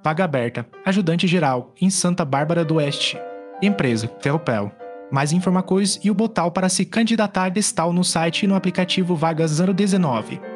Vaga aberta, ajudante geral, em Santa Bárbara do Oeste. Empresa, Ferropel. Mais informações e o botão para se candidatar está no site e no aplicativo Vagas 019.